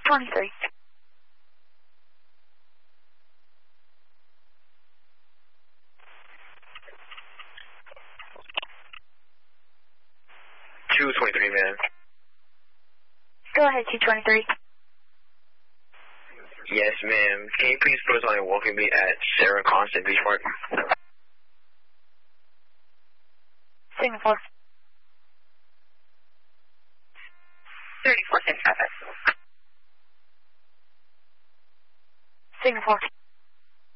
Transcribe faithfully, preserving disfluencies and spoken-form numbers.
twenty-three. two twenty-three, man. Go ahead, two twenty-three. Yes, ma'am. Can you please put us on a walking meet at Sarah Constant Beach Park? Signal four. thirty-four, ten traffic. Signal four.